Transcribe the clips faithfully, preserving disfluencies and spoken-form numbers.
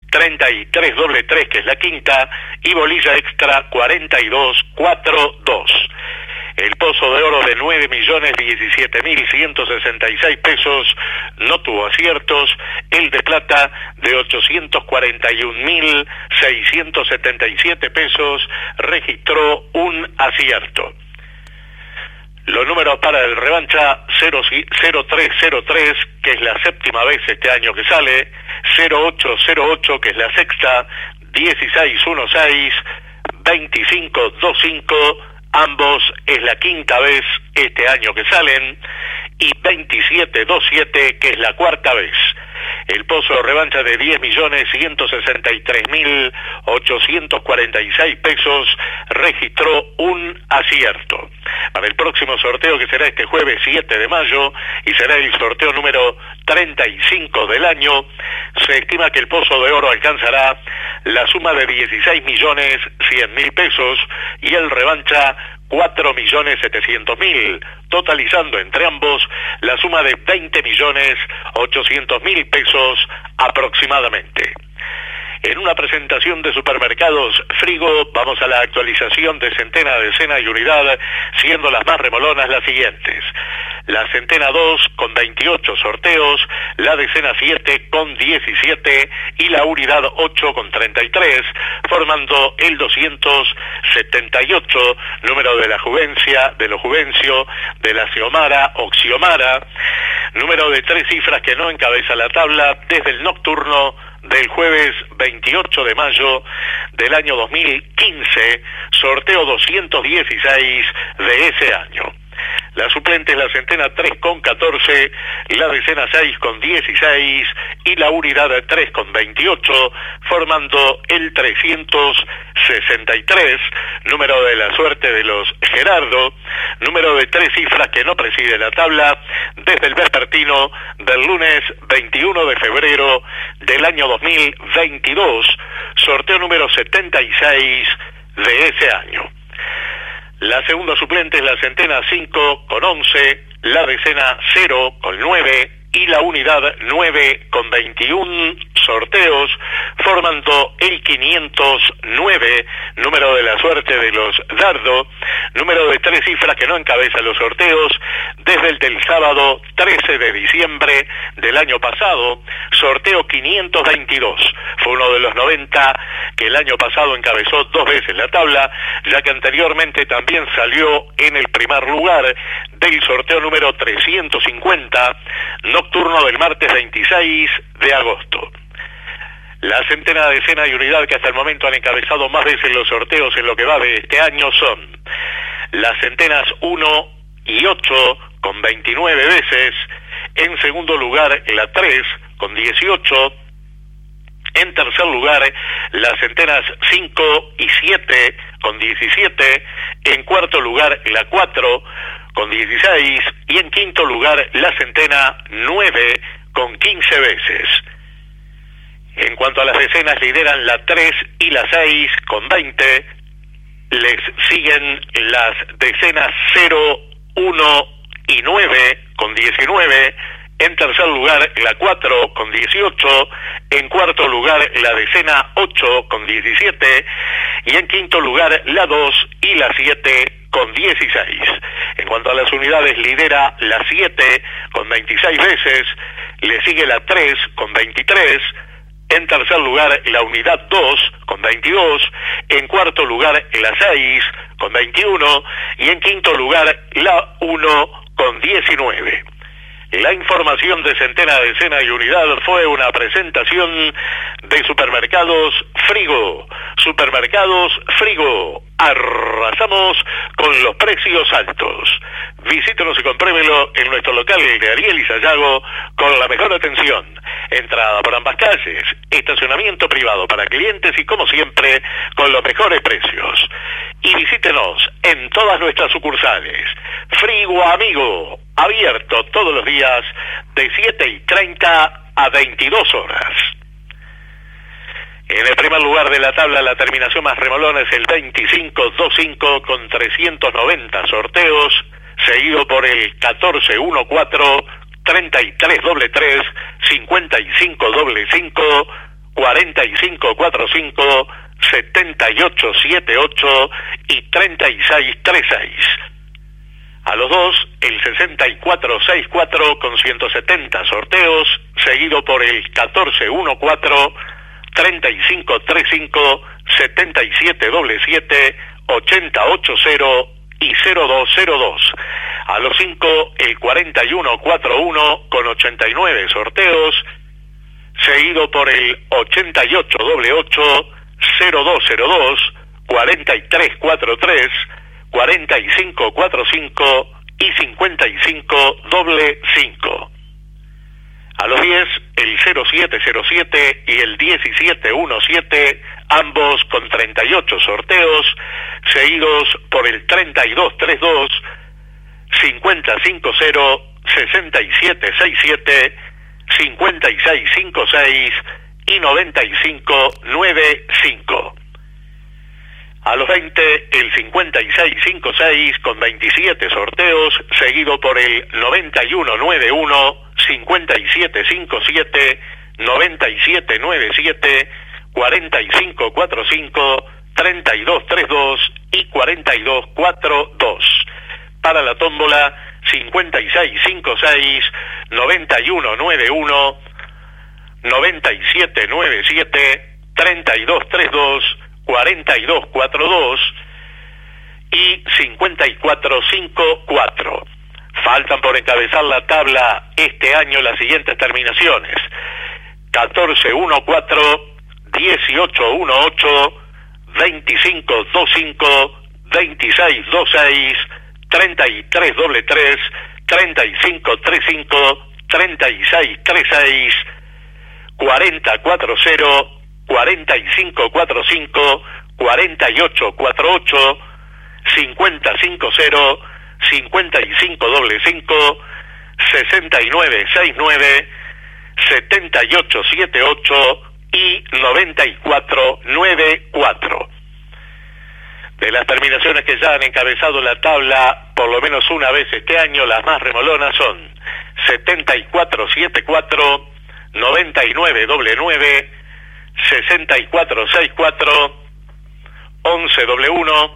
treinta y tres doble tres, que es la quinta, y bolilla extra cuarenta y dos cuarenta y dos. El pozo de oro de nueve millones diecisiete mil ciento sesenta y seis pesos no tuvo aciertos. El de plata de ochocientos cuarenta y un mil seiscientos setenta y siete pesos registró un acierto. Los números para el revancha: cero tres cero tres, que es la séptima vez este año que sale, cero ocho cero ocho, que es la sexta, dieciséis dieciséis, veinticinco veinticinco, ambos es la quinta vez este año que salen, y veintisiete veintisiete, que es la cuarta vez. El pozo de revancha de diez millones ciento sesenta y tres mil ochocientos cuarenta y seis pesos registró un acierto. Para el próximo sorteo, que será este jueves siete de mayo y será el sorteo número treinta y cinco del año, se estima que el pozo de oro alcanzará la suma de dieciséis millones cien mil pesos y el revancha cuatro millones setecientos mil, totalizando entre ambos la suma de veinte millones ochocientos mil pesos aproximadamente. En una presentación de Supermercados Frigo, vamos a la actualización de centena, decena y unidad, siendo las más remolonas las siguientes: la centena dos con veintiocho sorteos, la decena siete con diecisiete y la unidad ocho con treinta y tres, formando el doscientos setenta y ocho, número de la Juvencia, de lo Juvencio, de la Xiomara o Xiomara, número de tres cifras que no encabeza la tabla desde el nocturno del jueves veintiocho de mayo del año dos mil quince, sorteo doscientos dieciséis de ese año. La suplente es la centena tres con catorce, la decena seis con dieciséis y la unidad tres con veintiocho, formando el trescientos sesenta y tres, número de la suerte de los Gerardo, número de tres cifras que no preside la tabla desde el vespertino del lunes veintiuno de febrero del año dos mil veintidós, sorteo número setenta y seis de ese año. La segunda suplente es la centena cinco con once, la decena cero con nueve y la unidad nueve con veintiuno sorteos, formando el quinientos nueve, número de la suerte de los Dardo, número de tres cifras que no encabeza los sorteos desde el del sábado trece de diciembre del año pasado, sorteo quinientos veintidós. Fue uno de los noventa que el año pasado encabezó dos veces la tabla, ya que anteriormente también salió en el primer lugar del sorteo número trescientos cincuenta, nocturno del martes veintiséis de agosto. La centena, decena y unidad que hasta el momento han encabezado más veces los sorteos en lo que va de este año son las centenas uno y ocho con veintinueve veces, en segundo lugar la tres con dieciocho, en tercer lugar las centenas cinco y siete con diecisiete, en cuarto lugar la cuatro con dieciséis y en quinto lugar la centena nueve con quince veces. En cuanto a las decenas, lideran la tres y la seis con veinte, les siguen las decenas cero, uno y nueve con diecinueve, en tercer lugar la cuatro con dieciocho, en cuarto lugar la decena ocho con diecisiete y en quinto lugar la dos y la siete con dieciséis. En cuanto a las unidades, lidera la siete con veintiséis veces, le sigue la tres con veintitrés, en tercer lugar la unidad dos con veintidós, en cuarto lugar la seis con veintiuno y en quinto lugar la uno con diecinueve. La información de centena, decena y unidad fue una presentación de Supermercados Frigo. Supermercados Frigo. Arrasamos con los precios altos. Visítenos y compruébelo en nuestro local de Ariel y Sayago con la mejor atención. Entrada por ambas calles, estacionamiento privado para clientes y, como siempre, con los mejores precios. Y visítenos en todas nuestras sucursales. Frigo Amigo, abierto todos los días de siete y treinta a veintidós horas. En el primer lugar de la tabla, la terminación más remolona es el veinticinco veinticinco con trescientos noventa sorteos, seguido por el catorce catorce, treinta y tres doble tres, cincuenta y cinco doble cinco, cuarenta y cinco cuarenta y cinco, setenta y ocho setenta y ocho y treinta y seis treinta y seis. A los dos, el sesenta y cuatro sesenta y cuatro con ciento setenta sorteos, seguido por el catorce catorce, treinta y cinco treinta y cinco, setenta y siete siete siete, ochenta ochenta y cero dos cero dos. A los cinco, el cuarenta y uno cuarenta y uno con ochenta y nueve sorteos, seguido por el ochenta y ocho ochenta y ocho, cero dos cero dos, cuarenta y tres cuarenta y tres, cuarenta y cinco cuarenta y cinco y cincuenta y cinco cinco. A los diez, el cero siete cero siete y el diecisiete diecisiete, ambos con treinta y ocho sorteos, seguidos por el treinta y dos treinta y dos, cincuenta cincuenta, sesenta y siete sesenta y siete, cincuenta y seis cincuenta y seis y noventa y cinco noventa y cinco. A los veinte, el cincuenta y seis cincuenta y seis con veintisiete sorteos, seguido por el noventa y uno noventa y uno, cincuenta y siete cincuenta y siete, noventa y siete noventa y siete, cuarenta y cinco cuarenta y cinco, treinta y dos treinta y dos y cuarenta y dos cuarenta y dos. Para la tómbola, cincuenta y seis cincuenta y seis, noventa y uno noventa y uno, noventa y siete noventa y siete, treinta y dos treinta y dos, cuarenta y dos cuarenta y dos y cincuenta y cuatro cincuenta y cuatro. Faltan por encabezar la tabla este año las siguientes terminaciones: catorce catorce, dieciocho dieciocho, veinticinco veinticinco, veintiséis veintiséis, treinta y tres treinta y tres, treinta y cinco treinta y cinco, treinta y seis treinta y seis, cuarenta cuarenta, cuarenta y cinco cuarenta y cinco, cuarenta y ocho cuarenta y ocho, cincuenta cincuenta, cincuenta y cinco cincuenta, sesenta y nueve sesenta y nueve, setenta y ocho setenta y ocho y noventa y cuatro noventa y cuatro. De las terminaciones que ya han encabezado la tabla por lo menos una vez este año, las más remolonas son setenta y cuatro setenta y cuatro, noventa y nueve noventa y nueve, sesenta y cuatro sesenta y cuatro, once doble uno,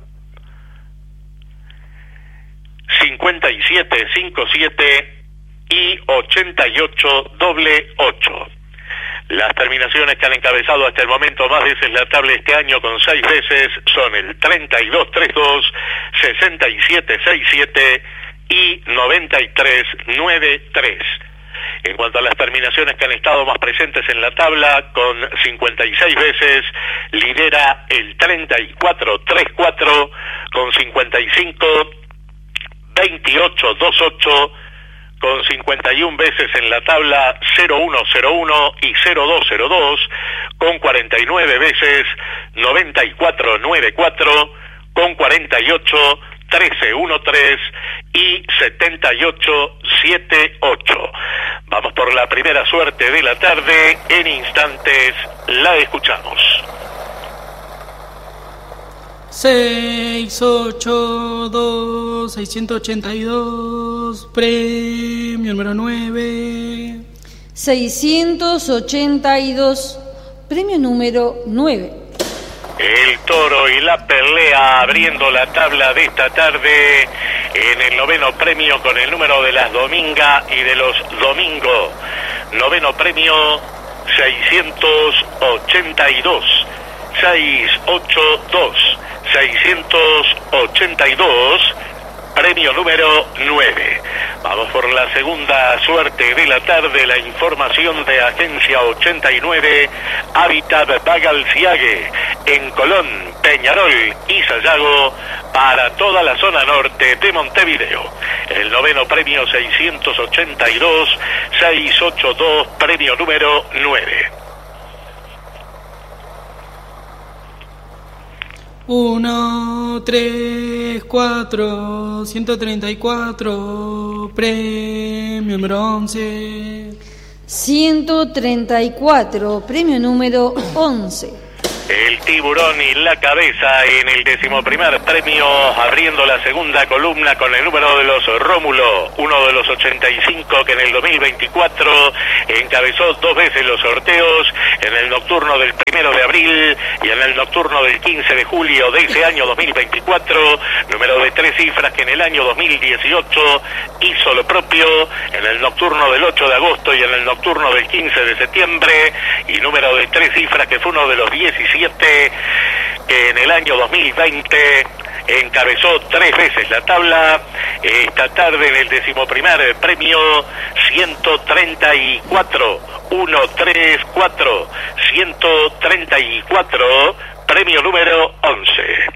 cincuenta y siete cincuenta y siete y ochenta y ocho doble ocho. Las terminaciones que han encabezado hasta el momento más veces la tabla este año con seis veces son el treinta y dos treinta y dos, sesenta y siete sesenta y siete y noventa y tres noventa y tres. En cuanto a las terminaciones que han estado más presentes en la tabla, con cincuenta y seis veces, lidera el treinta y cuatro treinta y cuatro, con cincuenta y cinco, veintiocho veintiocho, con cincuenta y una veces en la tabla cero uno cero uno y cero dos cero dos, con cuarenta y nueve veces, noventa y cuatro noventa y cuatro, con cuarenta y ocho, trece trece y setenta y ocho setenta y ocho. Vamos por la primera suerte de la tarde, en instantes la escuchamos. seis ocho dos, seiscientos ochenta y dos, premio número nueve. seiscientos ochenta y dos, premio número nueve. El toro y la pelea abriendo la tabla de esta tarde en el noveno premio con el número de las domingas y de los domingos. Noveno premio seiscientos ochenta y dos, seiscientos ochenta y dos, seiscientos ochenta y dos, premio número nueve. Vamos por la segunda suerte de la tarde, la información de Agencia ochenta y nueve, Hábitat Bagalciague, en Colón, Peñarol y Sayago, para toda la zona norte de Montevideo. El noveno premio seiscientos ochenta y dos, seiscientos ochenta y dos, premio número nueve. uno, tres, cuatro, ciento treinta y cuatro, premio número once. ciento treinta y cuatro, premio número once. El tiburón y la cabeza en el decimoprimer premio, abriendo la segunda columna con el número de los Rómulo, uno de los ochenta y cinco que en el dos mil veinticuatro encabezó dos veces los sorteos, en el nocturno del primero de abril y en el nocturno del quince de julio de ese año dos mil veinticuatro, número de tres cifras que en el año dos mil dieciocho hizo lo propio, en el nocturno del ocho de agosto y en el nocturno del quince de septiembre, y número de tres cifras que fue uno de los diecisiete que en el año dos mil veinte encabezó tres veces la tabla. Esta tarde en el decimoprimer premio, ciento treinta y cuatro, ciento treinta y cuatro, ciento treinta y cuatro, premio número once.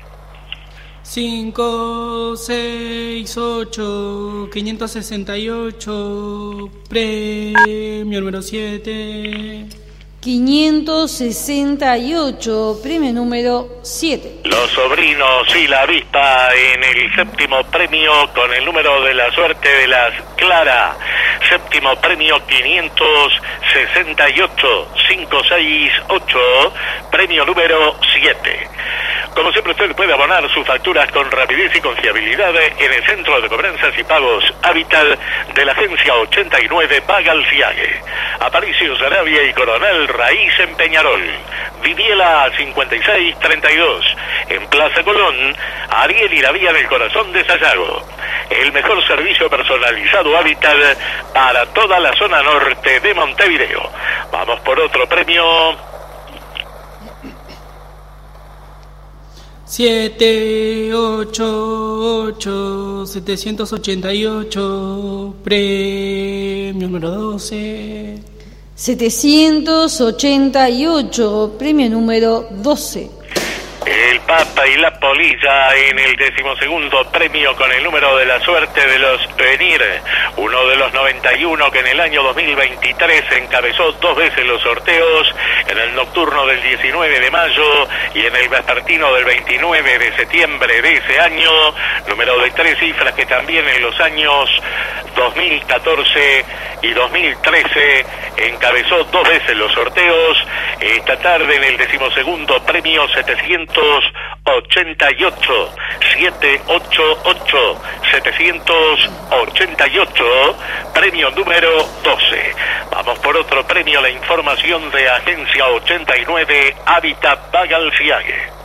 cinco, seis, ocho, quinientos sesenta y ocho, premio número siete. quinientos sesenta y ocho, premio número siete. Los sobrinos y la avispa en el séptimo premio con el número de la suerte de las Clara. Séptimo premio quinientos sesenta y ocho, quinientos sesenta y ocho, premio número siete. Como siempre, usted puede abonar sus facturas con rapidez y confiabilidad en el Centro de Cobranzas y Pagos Hábitat de la Agencia ochenta y nueve Bagalciague. Aparicio, Sarabia y Coronel Raíz en Peñarol. Viviela cincuenta y seis treinta y dos. En Plaza Colón, Ariel y la Vía del Corazón de Sayago. El mejor servicio personalizado Hábitat para toda la zona norte de Montevideo. Vamos por otro premio. siete, ocho, ocho, setecientos ochenta y ocho, premio número doce. setecientos ochenta y ocho, premio número doce. El Papa y la Polilla en el decimosegundo premio con el número de la suerte de los Venir, uno de los noventa y uno que en el año dos mil veintitrés encabezó dos veces los sorteos, en el nocturno del diecinueve de mayo y en el vespertino del veintinueve de septiembre de ese año, número de tres cifras que también en los años dos mil catorce y dos mil trece encabezó dos veces los sorteos. Esta tarde en el decimosegundo premio setecientos ochenta y ocho, setecientos ochenta y ocho, setecientos ochenta y ocho, premio número doce. Vamos por otro premio, la información de Agencia ochenta y nueve Hábitat Bagalciague.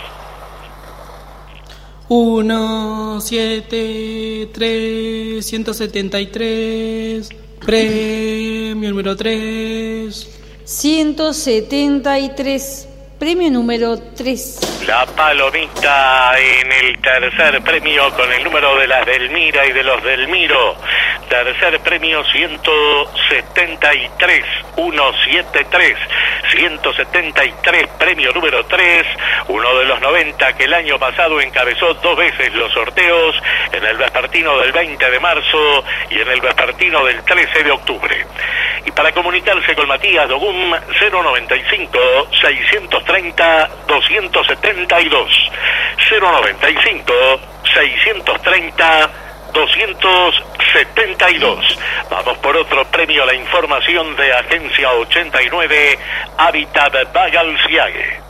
uno, siete, tres, ciento setenta y tres, premio número tres. ciento setenta y tres, premio número tres. La Palomita en el tercer premio con el número de las Delmira y de los Delmiro. Tercer premio ciento setenta y tres, ciento setenta y tres, ciento setenta y tres, premio número tres, uno de los noventa que el año pasado encabezó dos veces los sorteos, en el vespertino del veinte de marzo y en el vespertino del trece de octubre. Y para comunicarse con Matías Dogum, cero noventa y cinco, seiscientos treinta, doscientos setenta y dos, cero noventa y cinco, seiscientos treinta, doscientos setenta y dos. Vamos por otro premio, la información de Agencia ochenta y nueve Hábitat Bagalciague.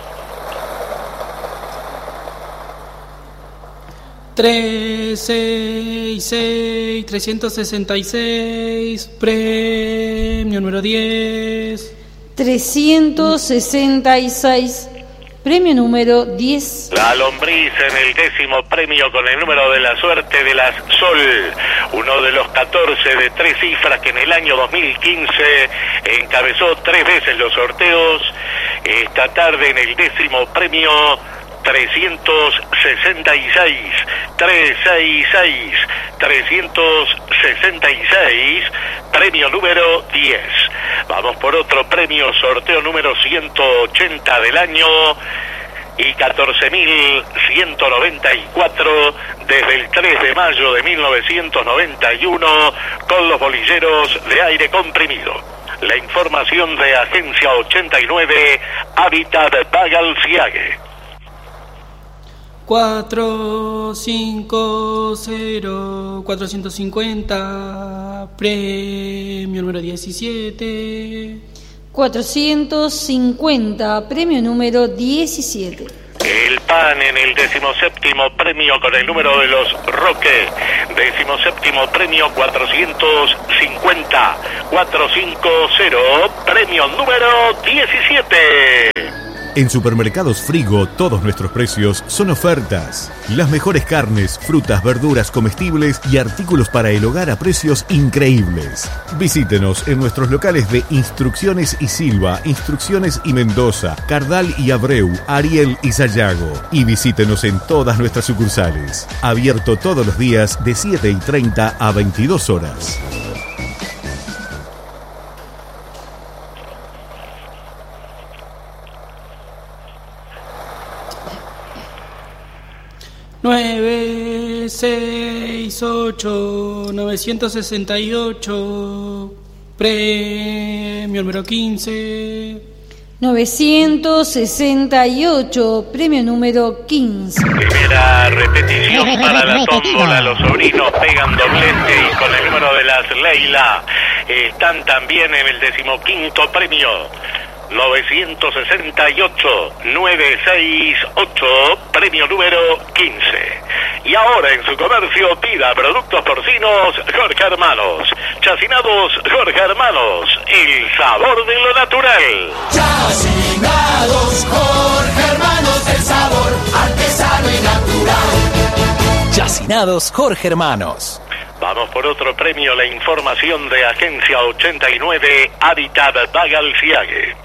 tres, seis, seis, trescientos sesenta y seis, premio número diez. trescientos sesenta y seis, premio número diez. La Lombriz en el décimo premio con el número de la suerte de las Sol, uno de los catorce de tres cifras que en el año dos mil quince encabezó tres veces los sorteos. Esta tarde en el décimo premio trescientos sesenta y seis, trescientos sesenta y seis, trescientos sesenta y seis, premio número diez. Vamos por otro premio, sorteo número ciento ochenta del año y catorce mil ciento noventa y cuatro desde el tres de mayo de mil novecientos noventa y uno con los bolilleros de aire comprimido. La información de Agencia ochenta y nueve Hábitat Bagalciague. cuatro, cinco, cero, cuatrocientos cincuenta, premio número diecisiete. cuatrocientos cincuenta, premio número diecisiete. El PAN en el decimoséptimo premio con el número de los Roque. Decimoséptimo premio cuatrocientos cincuenta, cuatrocientos cincuenta, premio número diecisiete. En Supermercados Frigo, todos nuestros precios son ofertas. Las mejores carnes, frutas, verduras, comestibles y artículos para el hogar a precios increíbles. Visítenos en nuestros locales de Instrucciones y Silva, Instrucciones y Mendoza, Cardal y Abreu, Ariel y Sayago. Y visítenos en todas nuestras sucursales. Abierto todos los días de siete y treinta a veintidós horas. nueve seis ocho novecientos sesenta y ocho, premio número quince. novecientos sesenta y ocho, premio número quince. Primera repetición para la tómbola. Los sobrinos pegan doblete y con el número de las Leila están también en el decimoquinto premio. novecientos sesenta y ocho, novecientos sesenta y ocho, premio número quince. Y ahora en su comercio pida productos porcinos Jorge Hermanos. Chacinados Jorge Hermanos, el sabor de lo natural. Chacinados Jorge Hermanos, el sabor artesano y natural. Chacinados Jorge Hermanos. Vamos por otro premio, la información de Agencia ochenta y nueve, Hábitat Bagalciague.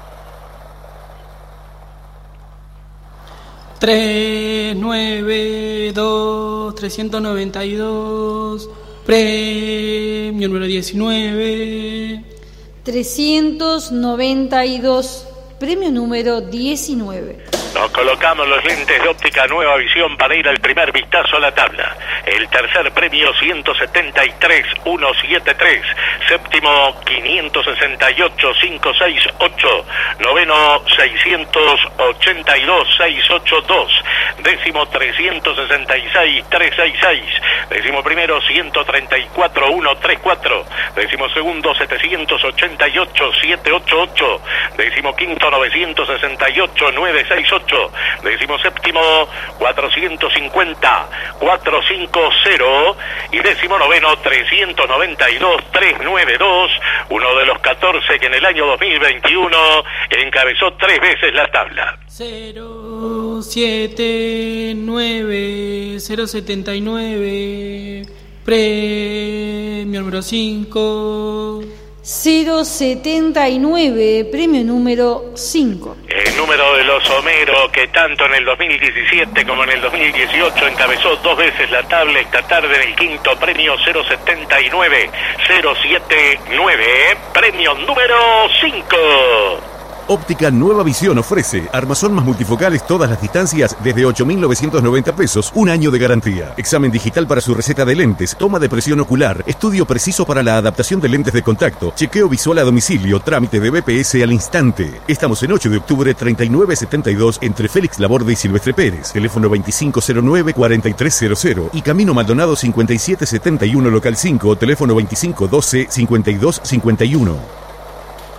tres nueve dos, trescientos noventa y dos, premio número diecinueve. trescientos noventa y dos, premio número diecinueve. Nos colocamos los lentes de óptica Nueva Visión para ir al primer vistazo a la tabla. El tercer premio ciento setenta y tres, ciento setenta y tres. Séptimo quinientos sesenta y ocho, quinientos sesenta y ocho. Noveno seiscientos ochenta y dos, seiscientos ochenta y dos. Décimo trescientos sesenta y seis, trescientos sesenta y seis. Décimo primero ciento treinta y cuatro, ciento treinta y cuatro. Décimo segundo setecientos ochenta y ocho, setecientos ochenta y ocho. Décimo quinto novecientos sesenta y ocho, novecientos sesenta y ocho. Décimo séptimo cuatrocientos cincuenta, cuatrocientos cincuenta. Y décimo noveno trescientos noventa y dos, trescientos noventa y dos. Uno de los catorce que en el año dos mil veintiuno encabezó tres veces la tabla. cero siete nueve, cero setenta y nueve, premio número cinco. cero setenta y nueve, premio número cinco. El número de los Homero, que tanto en el dos mil diecisiete como en el dos mil dieciocho encabezó dos veces la tabla, esta tarde en el quinto premio cero setenta y nueve, cero setenta y nueve, premio número cinco. Óptica Nueva Visión ofrece armazón más multifocales todas las distancias desde ocho mil novecientos noventa pesos, un año de garantía. Examen digital para su receta de lentes, toma de presión ocular, estudio preciso para la adaptación de lentes de contacto, chequeo visual a domicilio, trámite de B P S al instante. Estamos en ocho de octubre treinta y nueve setenta y dos entre Félix Laborde y Silvestre Pérez. Teléfono veinticinco cero nueve, cuarenta y tres cero cero y Camino Maldonado cincuenta y siete setenta y uno local cinco, teléfono veinticinco doce, cincuenta y dos cincuenta y uno.